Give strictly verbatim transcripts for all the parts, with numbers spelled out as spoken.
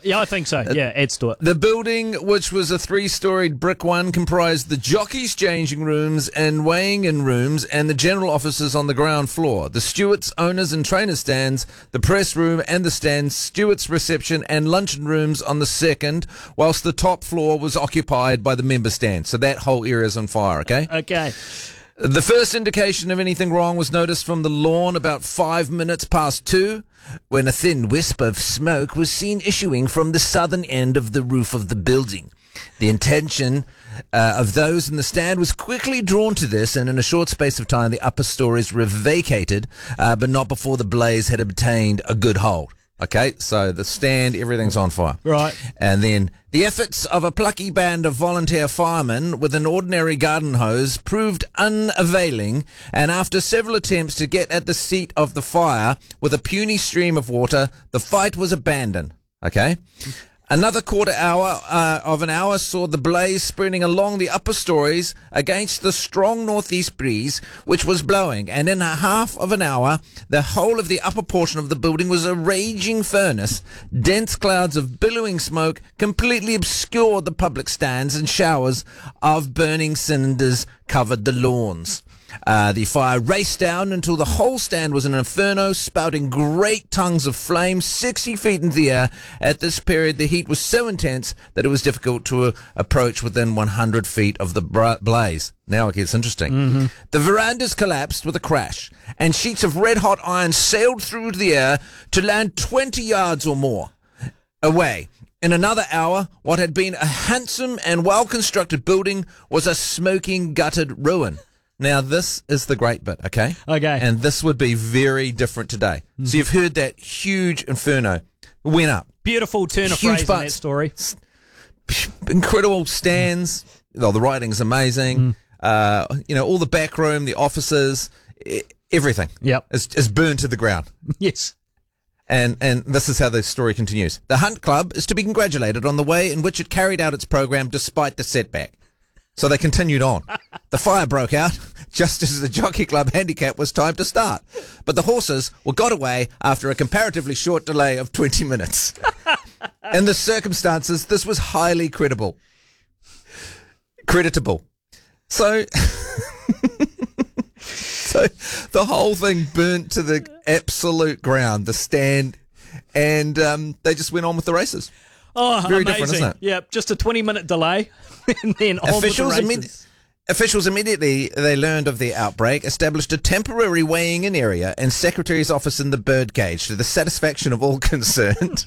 Yeah, I think so. Yeah, adds to it. The building, which was a three-storied brick one, comprised the jockeys' changing rooms and weighing-in rooms and the general offices on the ground floor. The stewards, owners and trainer stands, the press room and the stands, stewards' reception and luncheon rooms on the second, whilst the top floor was occupied by the member stand. So that whole area is on fire, okay? Okay. The first indication of anything wrong was noticed from the lawn about five minutes past two, when a thin wisp of smoke was seen issuing from the southern end of the roof of the building. The attention uh, of those in the stand was quickly drawn to this, and in a short space of time the upper stories were vacated, uh, but not before the blaze had obtained a good hold. Okay, so the stand, everything's on fire. Right. And then the efforts of a plucky band of volunteer firemen with an ordinary garden hose proved unavailing, and after several attempts to get at the seat of the fire with a puny stream of water, the fight was abandoned. Okay? Another quarter hour uh, of an hour saw the blaze spreading along the upper stories against the strong northeast breeze which was blowing, and in a half of an hour the whole of the upper portion of the building was a raging furnace. Dense clouds of billowing smoke completely obscured the public stands, and showers of burning cinders covered the lawns. Uh, the fire raced down until the whole stand was an inferno, spouting great tongues of flame sixty feet into the air. At this period, the heat was so intense that it was difficult to uh, approach within one hundred feet of the bra- blaze. Now it gets interesting. Mm-hmm. The verandas collapsed with a crash, and sheets of red-hot iron sailed through the air to land twenty yards or more away. In another hour, what had been a handsome and well-constructed building was a smoking, gutted ruin. Now, this is the great bit, okay? Okay. And this would be very different today. Mm-hmm. So you've heard that huge inferno went up. Beautiful turn of Huge phrase in that story. Incredible stands. Oh, the writing's amazing. Mm. Uh, you know, all the back room, the offices, everything. Yep. is, is burned to the ground. Yes. And and this is how the story continues. The Hunt Club is to be congratulated on the way in which it carried out its program despite the setback. So they continued on. The fire broke out just as the Jockey Club handicap was time to start. But the horses were got away after a comparatively short delay of twenty minutes. In the circumstances, this was highly credible. Creditable. So, so the whole thing burnt to the absolute ground, the stand, and um, they just went on with the races. Oh, Very amazing. different, isn't it? Yeah, just a twenty-minute delay, and then on Officials, with the imme- races. officials immediately they learned of the outbreak, established a temporary weighing-in area and secretary's office in the birdcage to the satisfaction of all concerned.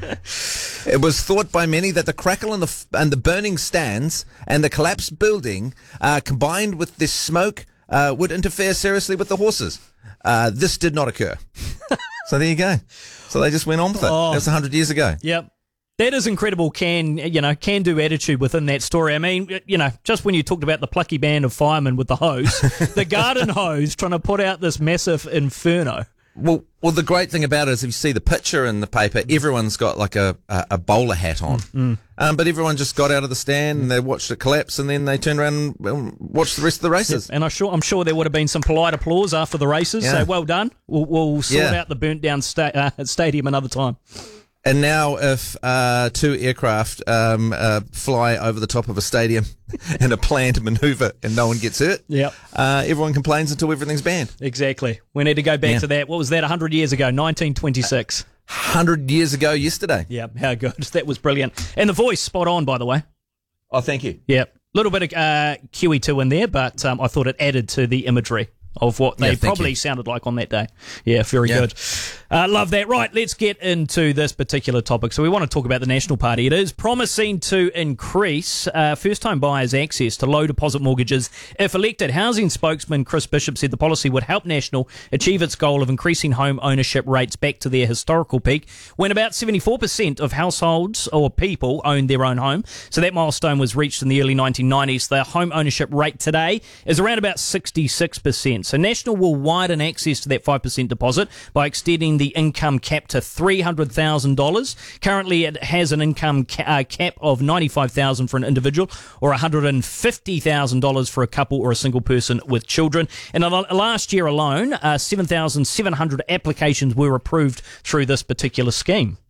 It was thought by many that the crackle and the f- and the burning stands and the collapsed building, uh, combined with this smoke, uh, would interfere seriously with the horses. Uh, this did not occur. So there you go. So they just went on with it. Oh. That was one hundred years ago. Yep. That is incredible can, you know, can-do attitude within that story. I mean, you know, just when you talked about the plucky band of firemen with the hose, the garden hose trying to put out this massive inferno. Well, well, the great thing about it is if you see the picture in the paper, everyone's got like a, a, a bowler hat on. Mm. Um, but everyone just got out of the stand and they watched it collapse, and then they turned around and watched the rest of the races. Yep. And I'm sure, I'm sure there would have been some polite applause after the races. Yeah. So well done. We'll, we'll sort Yeah. out the burnt down sta- uh, stadium another time. And now if uh, two aircraft um, uh, fly over the top of a stadium in a planned manoeuvre and no one gets hurt, Yep. uh, everyone complains until everything's banned. Exactly. We need to go back Yeah. to that. What was that, one hundred years ago? nineteen twenty-six. one hundred years ago yesterday. Yeah, how good. That was brilliant. And the voice, spot on, by the way. Oh, thank you. Yeah. A little bit of uh, Q E two in there, but um, I thought it added to the imagery of what they Yeah, thank probably you. sounded like on that day. Yeah, very Yeah. good. Uh, love that. Right, let's get into this particular topic. So we want to talk about the National Party. It is promising to increase uh, first-time buyers' access to low deposit mortgages if elected. Housing spokesman Chris Bishop said the policy would help National achieve its goal of increasing home ownership rates back to their historical peak, when about seventy-four percent of households or people own their own home. So that milestone was reached in the early nineteen nineties. The home ownership rate today is around about sixty-six percent. So National will widen access to that five percent deposit by extending the income cap to three hundred thousand dollars. Currently, it has an income ca- uh, cap of ninety-five thousand dollars for an individual, or one hundred fifty thousand dollars for a couple or a single person with children. And uh, last year alone, uh, seven thousand seven hundred applications were approved through this particular scheme.